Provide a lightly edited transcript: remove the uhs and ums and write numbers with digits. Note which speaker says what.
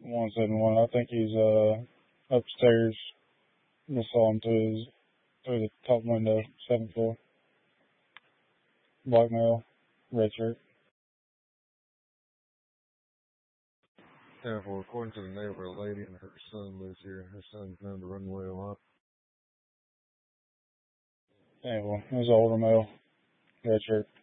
Speaker 1: 171. I think he's upstairs. Just saw him through the top window, 7th floor. Black male, red shirt.
Speaker 2: Yeah, well, according to the neighbor, a lady and her son lives here, and her son's known to run away a lot.
Speaker 1: Yeah, well, it was an older male, red shirt.